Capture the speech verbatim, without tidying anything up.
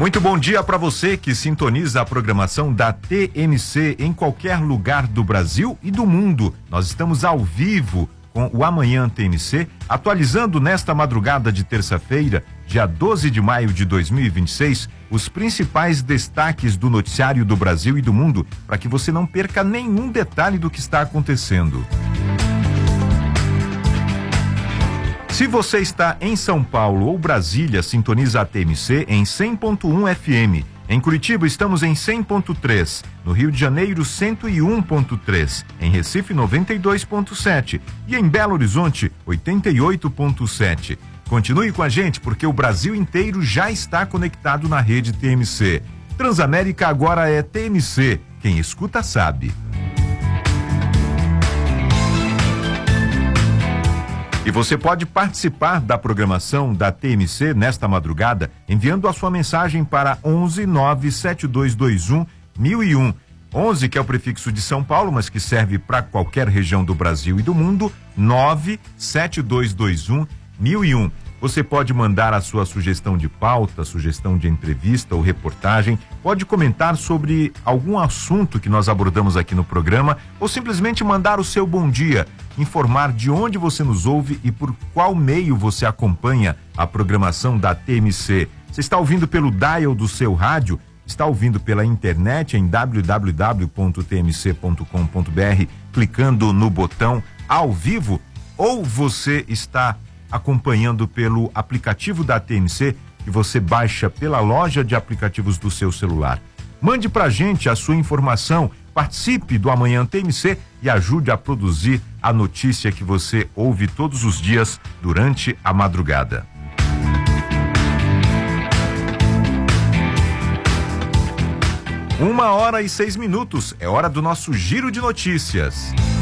Muito bom dia para você que sintoniza a programação da T M C em qualquer lugar do Brasil e do mundo. Nós estamos ao vivo com o Amanhã T M C, atualizando nesta madrugada de terça-feira, dia doze de maio de dois mil e vinte e seis, os principais destaques do noticiário do Brasil e do mundo, para que você não perca nenhum detalhe do que está acontecendo. Se você está em São Paulo ou Brasília, sintoniza a T M C em cem ponto um F M. Em Curitiba estamos em cem ponto três, no Rio de Janeiro cento e um ponto três, em Recife noventa e dois ponto sete e em Belo Horizonte oitenta e oito ponto sete. Continue com a gente porque o Brasil inteiro já está conectado na rede T M C. Transamérica agora é T M C, quem escuta sabe. E você pode participar da programação da T M C nesta madrugada enviando a sua mensagem para onze nove sete dois dois um mil e um. onze que é o prefixo de São Paulo, mas que serve para qualquer região do Brasil e do mundo, nove sete dois dois um mil e um. Você pode mandar a sua sugestão de pauta, sugestão de entrevista ou reportagem, pode comentar sobre algum assunto que nós abordamos aqui no programa ou simplesmente mandar o seu bom dia, informar de onde você nos ouve e por qual meio você acompanha a programação da T M C. Você está ouvindo pelo dial do seu rádio? Está ouvindo pela internet em w w w ponto t m c ponto com ponto b r, clicando no botão ao vivo? Ou você está acompanhando pelo aplicativo da T M C que você baixa pela loja de aplicativos do seu celular? Mande pra gente a sua informação, participe do Amanhã T M C e ajude a produzir a notícia que você ouve todos os dias durante a madrugada. Uma hora e seis minutos, é hora do nosso giro de notícias.